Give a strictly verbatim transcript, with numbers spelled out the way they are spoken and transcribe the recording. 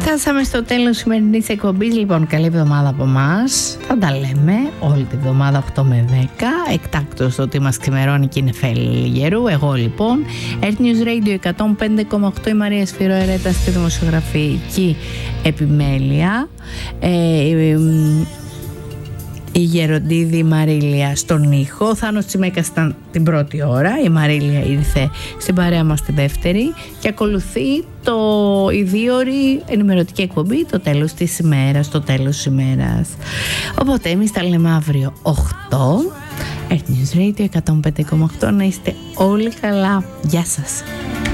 Φτάσαμε στο τέλος σημερινής εκπομπής. Λοιπόν, καλή εβδομάδα από εμάς. Θα τα λέμε όλη τη εβδομάδα οκτώ με δέκα. Εκτάκτως το ότι μας ξημερώνει και είναι φέλη γερού. Εγώ λοιπόν, Earth News Radio εκατόν πέντε κόμμα οκτώ, η Μαρία Σφυροερέτα στη δημοσιογραφική επιμέλεια. Ε, ε, η Γεροντίδη, η Μαρίλια στον ήχο. Ο Θάνος Τσιμέκας ήταν την πρώτη ώρα. Η Μαρίλια ήρθε στην παρέα μας τη δεύτερη. Και ακολουθεί το, η δίωρη ενημερωτική εκπομπή, το τέλος της ημέρας, το τέλος της ημέρας. Οπότε εμείς τα λέμε αύριο οκτώ. Earth News Radio εκατόν πέντε κόμμα οκτώ. Να είστε όλοι καλά. Γεια σας.